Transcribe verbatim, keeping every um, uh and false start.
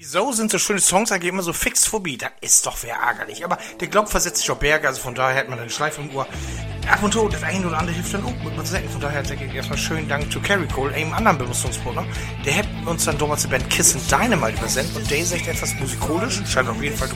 Wieso sind so schöne Songs eigentlich immer so fix vorbei? Das ist doch wer ärgerlich. Aber der Glaubt versetzt sich auf Berge, also von daher hat man eine Schleife im Ohr. Ab und zu, das eine oder andere hilft dann auch, muss man sagen. Von daher sage ich erstmal schönen Dank zu Carrie Cole, einem anderen Benutzungspartner. Der hat uns dann damals die Band Kiss and Dynamite übersendet und der ist echt etwas musikalisch, scheint auf jeden Fall